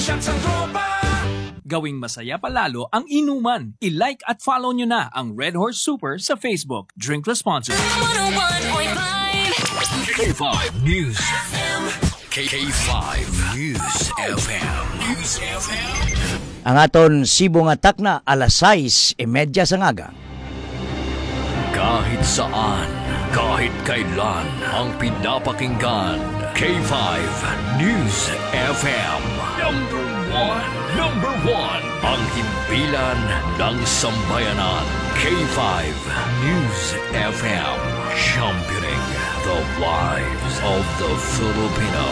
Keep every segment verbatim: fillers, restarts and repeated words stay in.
shots ang tropa. Gawing masaya palalo ang inuman. I-like at follow nyo na ang Red Horse Super sa Facebook. Drink responsibly. one oh one point five K five News. K five News F M. News F M. Ang aton sibong atak na alas sais e medya sa ngaga. Kahit saan, kahit kailan, ang pinapakinggan. K five News F M. Number one. Number one. Ang himpilan ng sambayanan. K five News F M. Championing the lives of the Filipino.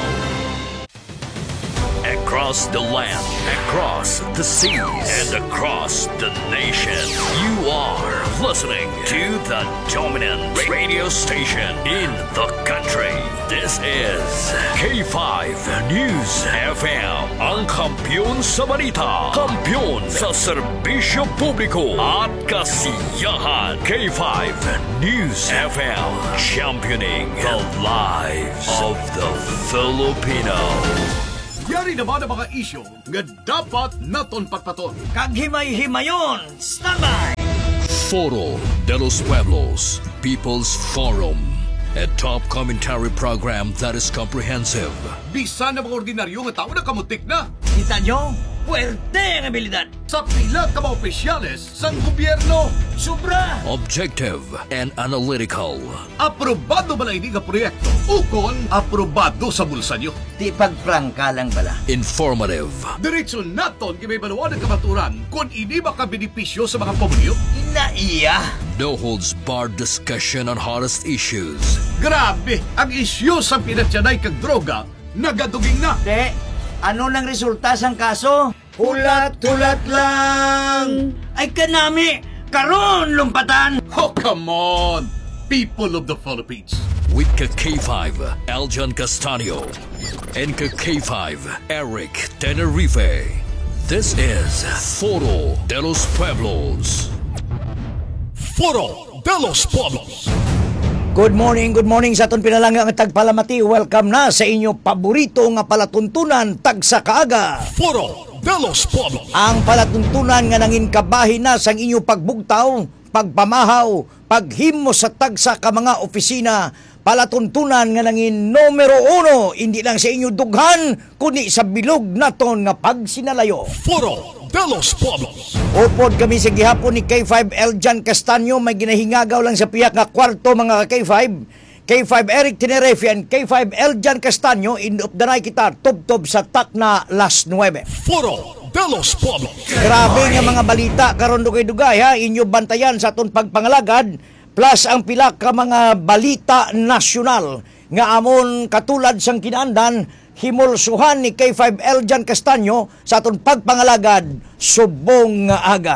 Across the land, across the seas, and across the nation, you are listening to the dominant radio station in the country. This is K five News F M, ang kampiyon sa balita, kampiyon sa serbisyo publiko at kasiyahan. K five News F M, championing the lives of the Filipino. Yari naman ang mga isyo nga dapat naton patpaton. Kaghimay-himayon, standby! Foro de los Pueblos, People's Forum, a top commentary program that is comprehensive. Bisan na mga ordinaryo nga tao na kamutik na. Kita nyo? Puerte ang abilidad. Sa pila ka mga opisyales sang gobyerno. Sobra! Objective and analytical. Aprobado ba na ini nga proyekto? Ukon, aprobado sa bulsa nyo. Di pagprangka lang bala. Informative. Diretso naton kay baluan ng kamaturan kung ini makabenepisyo sa mga pamilyo. Inaiya! No holds barred discussion on hottest issues. Grabe! Ang isyo sa pinatyanay kag droga nagaduging na. Te, ano nang resulta sang kaso? Hulat-hulat lang! Ay kanami! Karon lumpatan! Oh, come on! People of the Philippines. With K five, Aljan Castanio. And K five, Eric Tenerife. This is Foro de los Pueblos. Foro de los Pueblos. Good morning, good morning sa aton pinalangga nga tagpalamati. Welcome na sa inyo paborito nga palatuntunan tagsa kaaga. Foro de los Pueblos. Ang palatuntunan nga nangin kabahin na sang inyo pagbugtaw, pagpamahaw, paghimo sa tagsa ka mga opisina. Palatuntunan nga nangin numero uno, hindi lang sa inyo dughan, kundi sa bilog naton nga pagsinalayo. Foro de los Pueblos. Upod kami sa gihapon ni K five Eljan Castanio, may ginahingagaw lang sa piyak nga kwarto mga K five. K five Eric Tenerife and K five Eljan Castanio, in of the night kita, tub-tub sa tak na las nuwebe. Foro de los Pueblos. Grabe nga mga balita karon dugay-dugay ha, inyo bantayan sa aton pagpangalagad, plus ang pila ka mga balita nasyonal nga amon katulad sang kinaandan, himulsuhan ni K five Eljan Castanio sa aton pagpangalagad subong nga aga.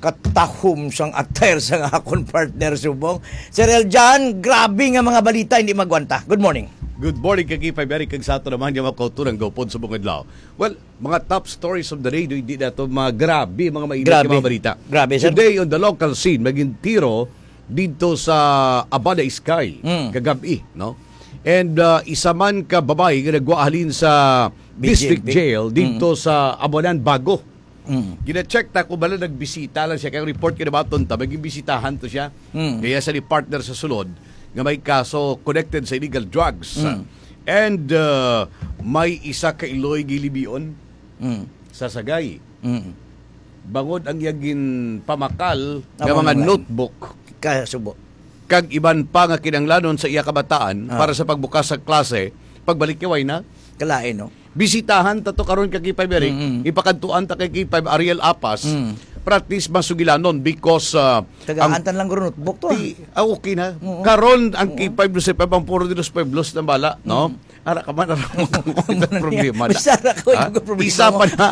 Katahom sang attire sa akon partner subong. Sir Eljan, grabe nga mga balita hindi magwanta. Good morning. Good morning kay K five Eric kag sa ato naman yung mga kauturan gopod sa bungad lao. Well, mga top stories of the day hindi na ito mga grabe mga mainit Grabe. mga balita. Grabe, sir. Today on the local scene maging tiro dito sa Abada Sky Mm. kagabi, no? And uh, isa man ka babae nga nagwaalin sa Big district jail, jail dito sa Abonan Bago. Mm. Gina-check ta kung bala nagbisita lang siya. Kaya report kinabaton ta, maging bisitahan to siya. Mm. Kaya sa ni partner sa sulod nga may kaso connected sa illegal drugs. Mm. And uh, may isa ka Iloy gilibion Mm. sa Sagay. Mm. Bangod ang yagin pamakal ng Amo mga nga. notebook Kasubo. kag iban pa nga kinanglanon sa iya kabataan Ah. para sa pagbukas sa klase, pagbalik kay na Kalain, no? bisitahan tato karon kay K five Eric, Mm-mm. ipakadtuan ta kay K five Ariel Apas, Mm. practice masugilanon because uh, Tagaantan lang guro notebook to. Ti, ah, okay na. Oo. Karon ang K five dos five ang puro dinos five los na bala, no? Ara ka man ara mo problema. Basta ra ko Ha? yung problema. Isa pa na.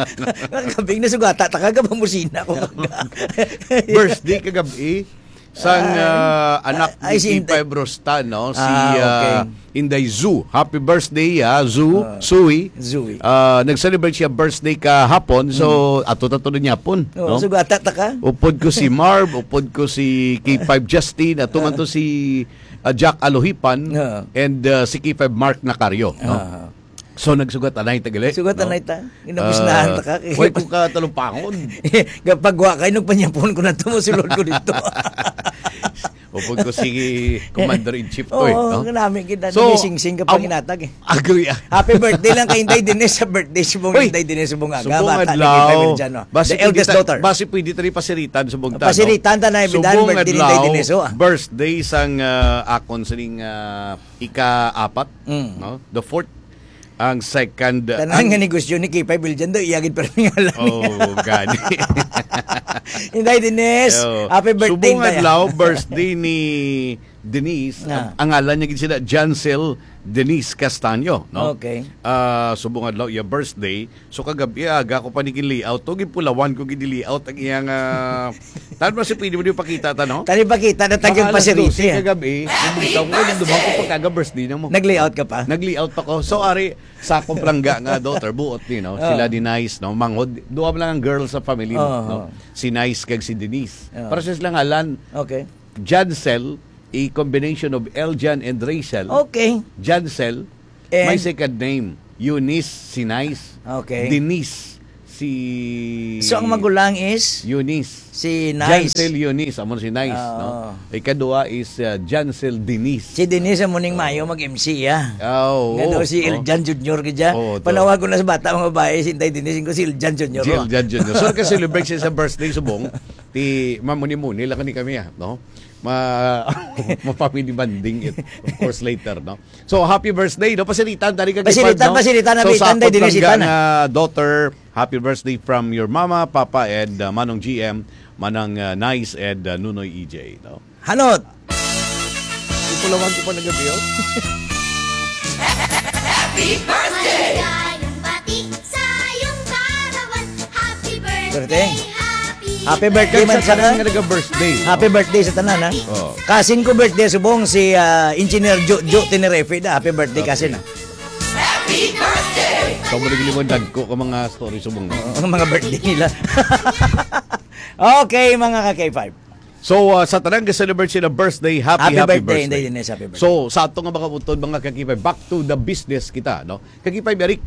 Kabing na sugata, takaga pamusina ko. Birthday kagabi sang uh, anak Ay, ni si K five Rostan, no? Si Ah, okay. uh, Inday Zoo. Happy birthday, ah, Zoo, Ah, Sui. Zui. Uh, nag-celebrate siya birthday kahapon, so ato-tato na niya pon, Oh, no? sugata ta ka. Upod ko si Marv, upod ko si K five Justin, at man to si uh, Jack Alohipan, Ah. and uh, si K five Mark Nacario. No? Ah. So nagsugat anay tagali. Sugat na ita. Inapisnahan ta ka. Uh, Why ko ka talumpangon? Kapag wa kay nung panyapon ko na tumusulod ko dito. Upod ko si Commander-in-Chief ko eh. Oo, No? namin kita. So, Nagising-sing kapag um, inatag eh. Agree. ah. Happy birthday lang kay Inday Dines sa birthday. Subong Uy, Inday Dines subong aga. Subong Bata ni adlaw. Kay Pamela no? Basi The eldest pwede ta- daughter. Basi pwede tani pasiritan subong ta. Pasiritan ta na ibidan, Subong birthday ni adlaw, Inday Dines, oh, ah. birthday sang uh, akon sining uh, ika-apat. Mm. No? The fourth. Ang second. Tanan ang- nga negosyo ni Kipay Biljan do iyagid pa rin nga lang. Oh, God. Inday Dines, Oh, happy birthday Subong Inday. adlaw, birthday ni Denise. Ah. Ang ngalan niya gid sila Jancel Denise Castaño, no? Okay. Ah, subong adlaw iya birthday. So kagabi aga ko pa ni layout, to gid pulawan ko gid layout ang iyang uh, tan ba si pwede mo di pakita ta no? Tani pakita na tagyong Mga alas dose pasiriti. ah. kagabi, nabitaw ko nang dumang ko pagkaga birthday na mo. Nag-layout ka pa? Nag-layout pa ko. So, ari, sa akong plangga nga daughter, buot ni, no? Sila di Nice, no? Mangod. Duwa lang ang girl sa family, Oh, no? Si Nice kag si Denise. Oh. Para sa silang alan, Okay. Jancel, a combination of Eljan and Rachel. Okay. Jancel, And- may second name. Eunice, si Nice. Okay. Denise, si... So ang magulang is Eunice. si Nice. Jancel Eunice, amo si Nice, Oo. no? Ikadua is uh, Jancel Denise. Si Denise ang muning mayo mag-M C ah. Oh, Nga daw oh, si oh. Iljan Junior kaya. Oo, to. Panawag ko na sa bata mga babae si Inday Denise ko si Iljan Junior. Jill oh. Jan Junior So, kasi celebrate siya sa birthday subong, ti mamuni-muni lang kani kami, ah, no? Ma, ma-family banding it, of course, later, no? So, happy birthday, no? Pasilitan, tali ka Pasilitan, pasilitan, nabitan, day dinisitan, na daughter, happy birthday from your mama, papa, and uh, Manong G M, Manang uh, Nice, and uh, Nunoy E J, no? Hanot. Ipulawan ko pa na gabi, oh. Maligayang bati sa iyong karawan. Happy birthday, Birthday. happy, Happy birthday man Sa sa tanan nga nag-birthday. Happy birthday sa tanan ha. Oh. Kasing ko birthday subong si ah, Engineer Jo Jo Tenerefe da. Happy birthday kasin ha. So, maligilimundan ko ka mga story subong, no? Ang mga birthday nila. Okay mga ka K five. So, uh, sa tanang celebrate sila birthday, happy, Happy happy, birthday, birthday. Inday Dines, happy birthday. So, sa ato nga mga utod, mga kakipay, back to the business kita, no? Kakipay, Eric,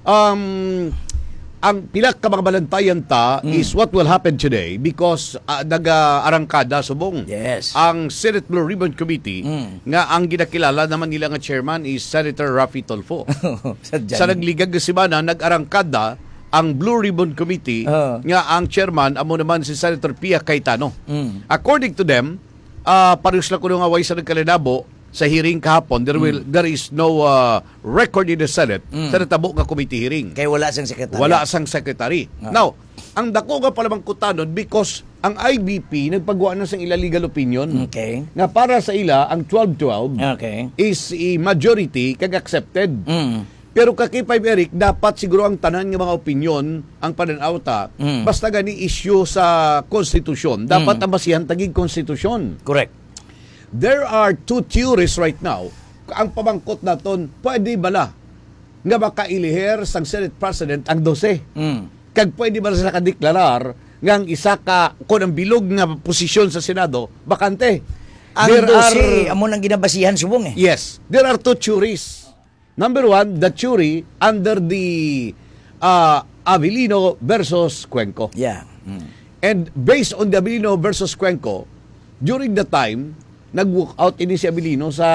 um, ang pila ka mga balantayan ta Mm. is what will happen today because uh, nag-arangkada subong. Yes. Ang Senate Blue Ribbon Committee, Mm. nga ang ginakilala naman nila nga chairman is Senator Raffy Tulfo. Sadyan. Sa nagligag nga simana, nag-arangkada ang Blue Ribbon Committee Oo. nga ang chairman amo naman si Senator Pia Cayetano. Mm. According to them, uh, parehas lang ko nga way sa nagkalinabo sa hearing kahapon, there will there is no uh, record in the Senate sa natabo nga committee hearing. Kay wala siyang sekretary. Wala sang secretary. Now, ang dako nga palamang kutanon because ang I B P nagpagawa na sang ila legal opinion Okay. nga para sa ila ang twelve twelve Okay. is a majority kag accepted. Mm. Pero kakipay Eric, dapat siguro ang tanan ng mga opinion ang pananawta Mm. basta gani issue sa konstitusyon. Dapat ang basihan tagig konstitusyon. Correct. There are two theories right now. Ang pamangkot naton, pwede bala nga makailihir sang Senate President ang dose. Mm. Kag pwede bala sa kadeklarar nga ang isa ka kung ang bilog nga posisyon sa Senado, bakante. Ang There dosi, are- amo nang ginabasihan subong eh. Yes, there are two theories. Number one, the jury under the uh, Avellino versus Cuenco. Yeah. Mm. And based on the Avellino versus Cuenco, during the time, nag-walk out ini si Avellino sa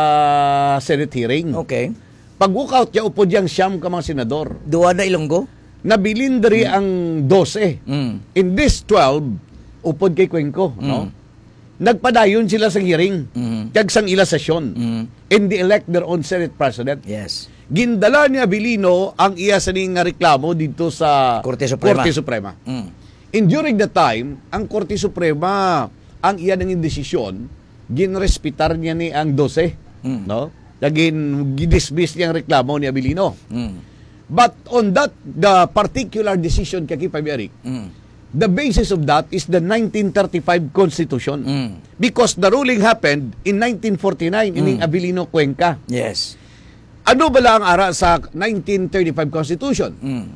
Senate hearing. Okay. Pag-walk out niya, upod yang siyam ka mga senador. Duwa na Ilonggo? Nabilindri ang dose. Mm. In this twelve, upod kay Cuenco, no? Nagpadayon sila sa hearing. Mm. Kag sang ila sesyon. Mm. And they elect their own Senate President. Yes. Gindala ni Avellino ang iya sa ning nga reklamo dito sa Korte Suprema. Korte Suprema. Mm. And during the time, ang Korte Suprema, ang iya nang desisyon, ginrespitar niya ni ang dose, Mm. no? Lagin gidismiss niya ang reklamo ni Avellino. Mm. But on that the particular decision kay Paberic, Mm. the basis of that is the nineteen thirty-five Constitution. Mm. Because the ruling happened in nineteen forty-nine in Avellino, Cuenca. Yes. Ano ba lang ang ara sa nineteen thirty-five Constitution? Mm.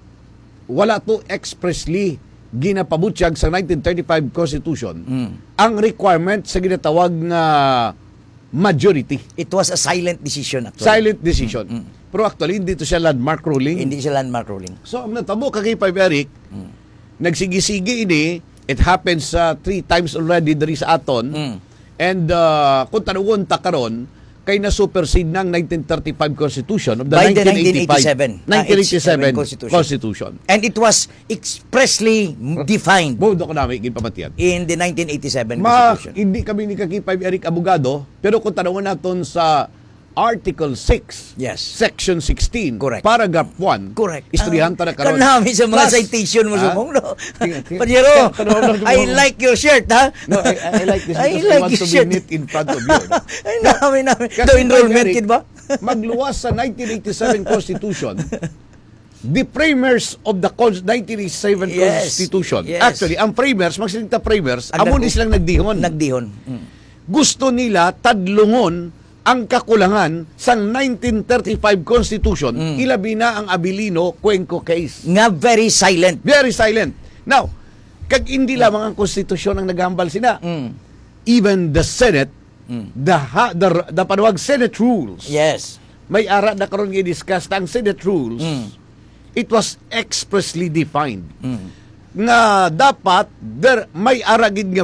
Wala to expressly ginapabutyag sa nineteen thirty-five Constitution Mm. ang requirement sa ginatawag nga majority. It was a silent decision actually. Silent decision. Pero actually, hindi to siya landmark ruling. Hindi siya landmark ruling. So, ang natabo kay Five Eric, nagsigi-sige ini, it happens uh, three times already diri sa aton. Mm. And uh, kung tanugon ta karon, kay na supersede ng nineteen thirty-five Constitution of the By the nineteen eighty-five nineteen eighty-seven nineteen eighty-seven Constitution. Constitution. And it was expressly defined Bodo ko namin ginpamatian. in the nineteen eighty-seven Ma, Constitution. hindi kami ni kay Five Eric abogado, pero kung tanungan naton sa Article six, Yes. Section sixteen, Correct. Paragraph one, Correct. istoryahan ta na karon. Kanami sa mga Plus, citation mo ah, subong, no? Tinga- tinga- Panyero, tinga- tinga- I like your shirt, ha? No, I, I like this I because I, like want your to be shirt. neat in front of you. No? Ay, namin, namin. Kasi The enrollment Five kit Eric, ba? magluwas sa nineteen eighty-seven Constitution, the framers of the con- nineteen eighty-seven Yes. Constitution, Yes. actually, ang framers, magsalita framers, Ang amo nag- ni silang nagdihon. Nagdihon. Mm. Gusto nila tadlungon ang kakulangan sa nineteen thirty-five Constitution, Mm. ilabi na ang Abilino Cuenco case. Nga very silent. Very silent. Now, kag hindi lamang ang konstitusyon ang naghambal sina. Mm. Even the Senate, the, ha, the, the panuwag Senate rules, Yes. may ara na karon i-discuss na ang Senate rules, Mm. it was expressly defined. Na dapat, there, may ara gid nga